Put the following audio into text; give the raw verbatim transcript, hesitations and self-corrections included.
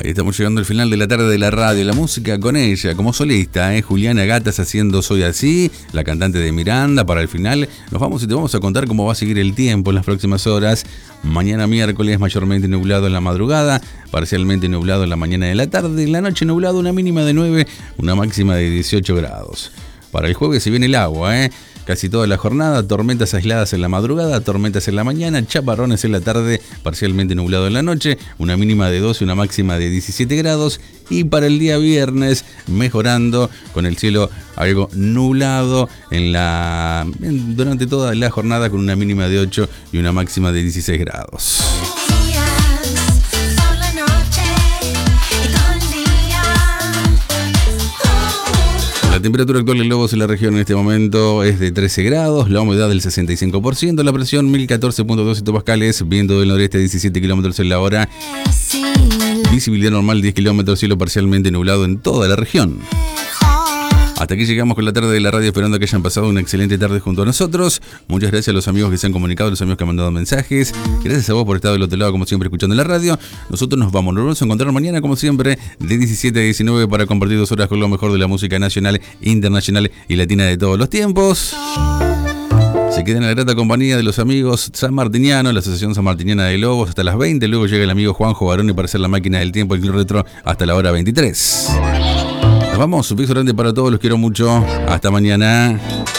Estamos llegando al final de la tarde de la radio, la música con ella, como solista, ¿eh? Juliana Gatas haciendo Soy Así, la cantante de Miranda. Para el final nos vamos y te vamos a contar cómo va a seguir el tiempo en las próximas horas. Mañana miércoles mayormente nublado en la madrugada, parcialmente nublado en la mañana de la tarde, en la noche nublado, una mínima de nueve, una máxima de dieciocho grados. Para el jueves se viene el agua, ¿eh? Casi toda la jornada, tormentas aisladas en la madrugada, tormentas en la mañana, chaparrones en la tarde, parcialmente nublado en la noche, una mínima de doce, una máxima de diecisiete grados. Y para el día viernes, mejorando con el cielo algo nublado en la, en, durante toda la jornada, con una mínima de ocho y una máxima de dieciséis grados. La temperatura actual en Lobos en la región en este momento es de trece grados, la humedad del sesenta y cinco por ciento, la presión mil catorce punto dos hectopascales, viento del noreste diecisiete kilómetros en la hora, visibilidad normal diez kilómetros, cielo parcialmente nublado en toda la región. Hasta aquí llegamos con la tarde de la radio, esperando que hayan pasado una excelente tarde junto a nosotros. Muchas gracias a los amigos que se han comunicado, a los amigos que han mandado mensajes. Gracias a vos por estar del otro lado, como siempre, escuchando la radio. Nosotros nos vamos, nos vamos a encontrar mañana, como siempre, de diecisiete a diecinueve para compartir dos horas con lo mejor de la música nacional, internacional y latina de todos los tiempos. Se queda en la grata compañía de los amigos sanmartinianos, la Asociación Sanmartiniana de Lobos, hasta las veinte. Luego llega el amigo Juanjo Baroni para hacer la máquina del tiempo, el Club Retro, hasta la hora veintitrés. Nos vamos, un beso grande para todos, los quiero mucho. Hasta mañana.